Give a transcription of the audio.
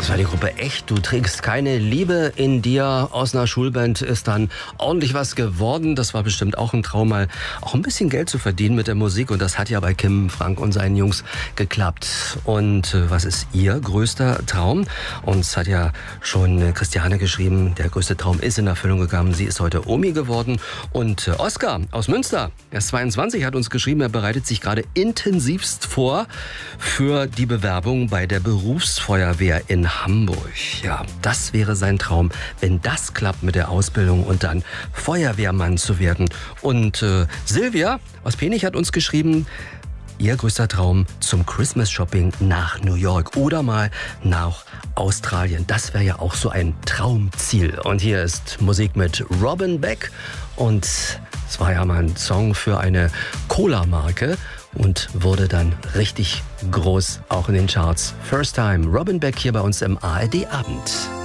Das war die Gruppe Echt. Du trägst keine Liebe in dir. Aus einer Schulband ist dann ordentlich was geworden. Das war bestimmt auch ein Traum, mal auch ein bisschen Geld zu verdienen mit der Musik. Und das hat ja bei Kim, Frank und seinen Jungs geklappt. Und was ist Ihr größter Traum? Uns hat ja schon Christiane geschrieben, der größte Traum ist in Erfüllung gegangen. Sie ist heute Omi geworden. Und Oskar aus Münster, er ist 22, hat uns geschrieben, er bereitet sich gerade intensivst vor für die Bewerbung bei der Berufsfeuerwehr in Hamburg. Ja, das wäre sein Traum, wenn das klappt mit der Ausbildung und dann Feuerwehrmann zu werden. Und Silvia aus Penich hat uns geschrieben, ihr größter Traum zum Christmas-Shopping nach New York oder mal nach Australien. Das wäre ja auch so ein Traumziel. Und hier ist Musik mit Robin Beck. Und es war ja mal ein Song für eine Cola-Marke und wurde dann richtig groß, auch in den Charts. First Time, Robin Beck hier bei uns im ARD-Abend.